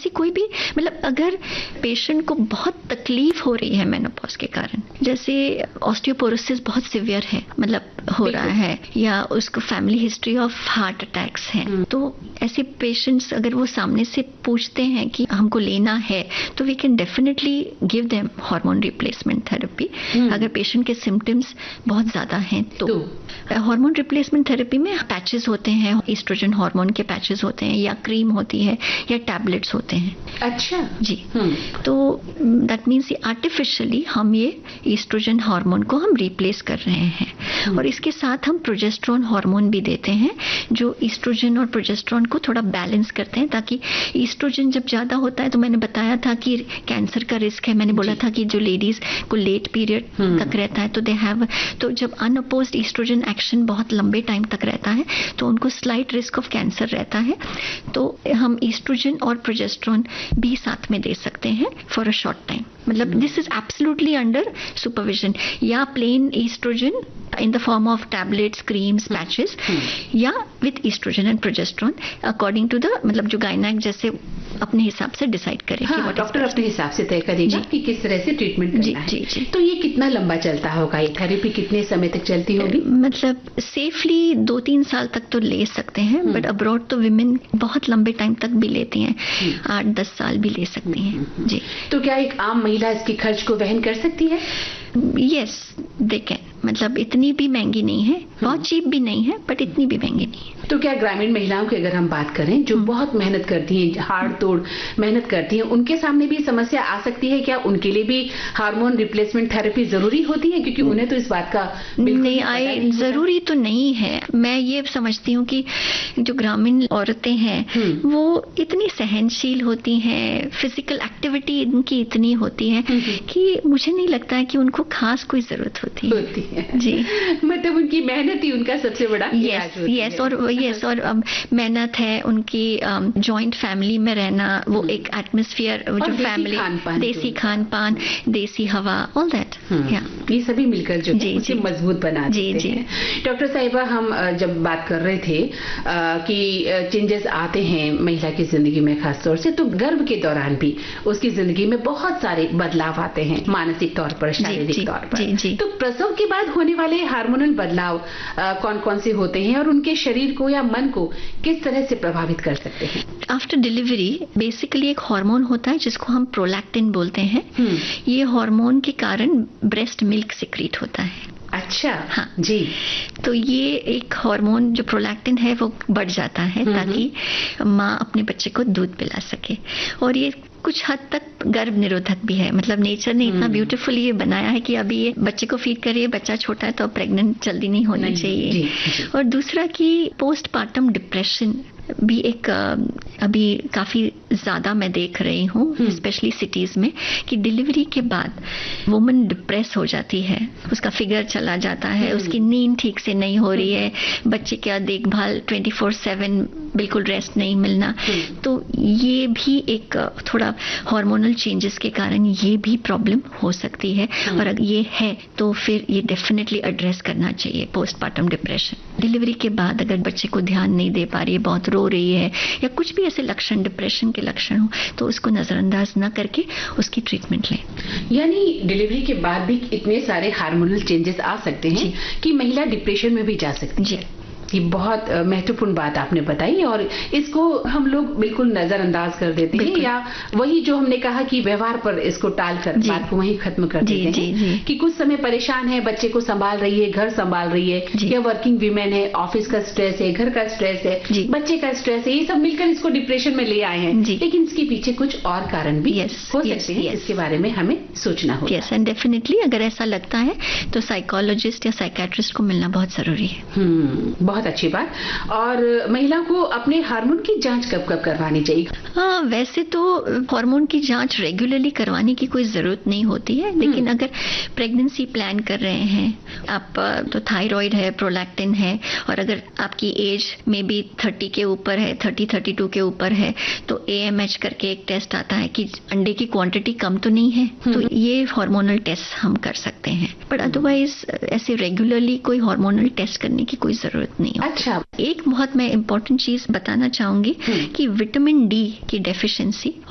ऐसी कोई भी मतलब अगर पेशेंट को बहुत तकलीफ हो रही है मेनोपॉज के कारण, जैसे ऑस्टियोपोरोसिस बहुत सीवियर है मतलब हो रहा है, या उसको family history of heart attacks है, तो ऐसे पेशेंट्स अगर वो सामने से पूछते हैं कि हमको लेना है, तो we can definitely give them hormone replacement therapy अगर पेशेंट के सिम्टम्स बहुत ज्यादा हैं तो। हार्मोन रिप्लेसमेंट थेरेपी में पैचेस होते हैं, ईस्ट्रोजन हार्मोन के पैचेस होते हैं, या क्रीम होती है, या टैबलेट्स होते हैं। अच्छा जी। तो दैट मीन्स आर्टिफिशियली हम ये ईस्ट्रोजन हार्मोन को हम रिप्लेस कर रहे हैं, और इसके साथ हम प्रोजेस्टेरोन हार्मोन भी देते हैं जो ईस्ट्रोजन और प्रोजेस्टेरोन को थोड़ा बैलेंस करते हैं, ताकि ईस्ट्रोजन जब ज्यादा होता है तो मैंने बताया था कि कैंसर का रिस्क है, मैंने बोला था कि जो लेडीज को लेट पीरियड तक रहता है तो दे हैव, तो जब अनअपोज्ड ईस्ट्रोजन एक्शन बहुत लंबे टाइम तक रहता है तो उनको स्लाइट रिस्क ऑफ कैंसर रहता है, तो हम ईस्ट्रोजन और प्रोजेस्टेरोन भी साथ में दे सकते हैं फॉर अ शॉर्ट टाइम। मतलब this is absolutely under supervision, या plane oestrogen in the form of tablets, creams, patches, या with estrogen and progesterone according to the मतलब जो गायनेक जैसे अपने हिसाब से डिसाइड करे कि वो डॉक्टर अपने हिसाब से तय करेगा कि किस तरह से ट्रीटमेंट करना है। जी। तो ये कितना लंबा चलता होगा, ये थेरेपी कितने समय तक चलती होगी? मतलब सेफली 2-3 साल तक तो ले सकते हैं, बट अब्रॉड तो विमेन बहुत लंबे टाइम तक भी लेती हैं, 8-10 साल भी ले सकती हैं। जी। तो क्या एक आम महिला इसके खर्च को वहन कर सकती है? यस दे कैन, मतलब इतनी भी महंगी नहीं है, बहुत चीप भी नहीं है, बट इतनी भी महंगी नहीं है। तो क्या ग्रामीण महिलाओं की अगर हम बात करें जो बहुत मेहनत करती हैं, हार्ड तोड़ मेहनत करती हैं, उनके सामने भी समस्या आ सकती है? क्या उनके लिए भी हार्मोन रिप्लेसमेंट थेरेपी जरूरी होती है? क्योंकि उन्हें तो इस बात का नहीं, जरूरी तो नहीं है। मैं ये समझती हूँ कि जो ग्रामीण औरतें हैं वो इतनी सहनशील होती हैं, फिजिकल एक्टिविटी इनकी इतनी होती है कि मुझे नहीं लगता है कि उनको खास कोई जरूरत होती है। जी। मतलब उनकी मेहनत ही उनका सबसे बड़ा इलाज होती है। यस, और मेहनत है उनकी, जॉइंट फैमिली में रहना, वो एक एटमॉस्फेयर, जो फैमिली, देसी खान पान, देसी हवा, ऑल दैट, ये सभी मिलकर जो उसे मजबूत बना देते हैं। डॉक्टर साहिबा, हम जब बात कर रहे थे कि चेंजेस आते हैं महिला की जिंदगी में खासतौर से, तो गर्भ के दौरान भी उसकी जिंदगी में बहुत सारे बदलाव आते हैं, मानसिक तौर पर, शारीरिक तौर पर। तो प्रसव के बाद होने वाले हार्मोनल बदलाव कौन कौन से होते हैं और उनके शरीर को या मन को किस तरह से प्रभावित कर सकते हैं? आफ्टर डिलीवरी बेसिकली एक हार्मोन होता है जिसको हम प्रोलैक्टिन बोलते हैं। ये हार्मोन के कारण ब्रेस्ट मिल्क सिक्रीट होता है। अच्छा। हाँ जी। तो ये एक हार्मोन जो प्रोलैक्टिन है वो बढ़ जाता है ताकि माँ अपने बच्चे को दूध पिला सके, और ये कुछ हद तक गर्भ निरोधक भी है। मतलब नेचर ने इतना ब्यूटीफुली ये बनाया है कि अभी ये बच्चे को फीड करिए, बच्चा छोटा है तो प्रेग्नेंट जल्दी नहीं होना चाहिए। जी। और दूसरा कि पोस्टपार्टम डिप्रेशन भी एक अभी काफी ज्यादा मैं देख रही हूँ, स्पेशली सिटीज में, कि डिलीवरी के बाद वुमन डिप्रेस हो जाती है, उसका फिगर चला जाता है, उसकी नींद ठीक से नहीं हो रही है, बच्चे का देखभाल 24/7, बिल्कुल रेस्ट नहीं मिलना। तो ये भी एक थोड़ा हार्मोनल चेंजेस के कारण ये भी प्रॉब्लम हो सकती है, और अगर ये है तो फिर ये डेफिनेटली एड्रेस करना चाहिए पोस्टपार्टम डिप्रेशन। डिलीवरी के बाद अगर बच्चे को ध्यान नहीं दे पा रही है, बहुत रो रही है, या कुछ भी ऐसे लक्षण, डिप्रेशन के लक्षण हो, तो उसको नजरअंदाज न करके उसकी ट्रीटमेंट लें। यानी डिलीवरी के बाद भी इतने सारे हार्मोनल चेंजेस आ सकते हैं कि महिला डिप्रेशन में भी जा सकती है। ये बहुत महत्वपूर्ण बात आपने बताई, और इसको हम लोग बिल्कुल नजरअंदाज कर देते हैं, या वही जो हमने कहा कि व्यवहार पर इसको टाल कर बात को वहीं खत्म कर देते हैं कि कुछ समय परेशान है, बच्चे को संभाल रही है, घर संभाल रही है, या वर्किंग वीमेन है, ऑफिस का स्ट्रेस है, घर का स्ट्रेस है, बच्चे का स्ट्रेस है, ये सब मिलकर इसको डिप्रेशन में ले आए हैं। लेकिन इसके पीछे कुछ और कारण भी हो सकते हैं, इसके बारे में हमें सोचना होगा। यस, एंड डेफिनेटली अगर ऐसा लगता है तो साइकोलॉजिस्ट या साइकियाट्रिस्ट को मिलना बहुत जरूरी है। बहुत अच्छी बात। और महिला को अपने हार्मोन की जांच कब कब करवानी चाहिए? हाँ, वैसे तो हार्मोन की जांच रेगुलरली करवाने की कोई जरूरत नहीं होती है, लेकिन अगर प्रेगनेंसी प्लान कर रहे हैं आप, तो थायराइड है, प्रोलैक्टिन है, और अगर आपकी एज में भी 30 के ऊपर है, 30-32 के ऊपर है, तो AMH करके एक टेस्ट आता है कि अंडे की क्वांटिटी कम तो नहीं है, तो ये हार्मोनल टेस्ट हम कर सकते हैं। बट अदरवाइज ऐसे रेगुलरली कोई हार्मोनल टेस्ट करने की कोई जरूरत नहीं है। अच्छा, एक बहुत मैं इम्पोर्टेंट चीज बताना चाहूंगी कि विटामिन D की डेफिशिएंसी